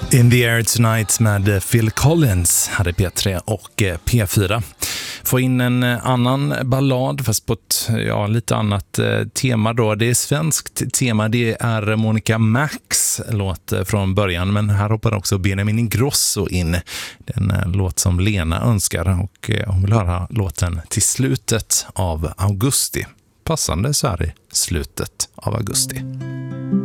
In the Air Tonight med Phil Collins hade P3 och P4. Få in en annan ballad fast på ett lite annat tema då. Det är svenskt tema, det är Monica Max låt från början, men här hoppar också Benjamin Ingrosso in. Den låt som Lena önskar och hon vill höra låten Till slutet av augusti. Passande så här i slutet av augusti.